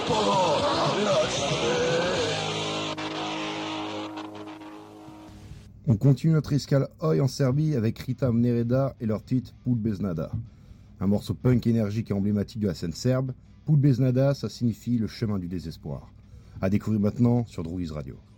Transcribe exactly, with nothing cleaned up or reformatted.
On continue notre escale Oi en Serbie avec Rita Mnereda et leur titre Put bez nada. Un morceau punk énergique et emblématique de la scène serbe. Put bez nada, ça signifie le chemin du désespoir. À découvrir maintenant sur Druiz Radio.